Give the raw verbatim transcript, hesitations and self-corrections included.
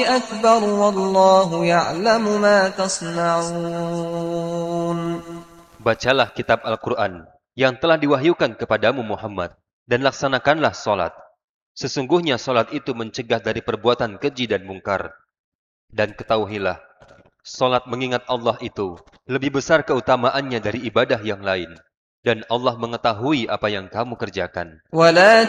أكبر والله يعلم ما تصنعون. Bacalah kitab Al-Quran yang telah diwahyukan kepadamu Muhammad, dan laksanakanlah solat. Sesungguhnya solat itu mencegah dari perbuatan keji dan mungkar. Dan ketahuilah, solat mengingat Allah itu lebih besar keutamaannya dari ibadah yang lain. Dan Allah mengetahui apa yang kamu kerjakan. ولا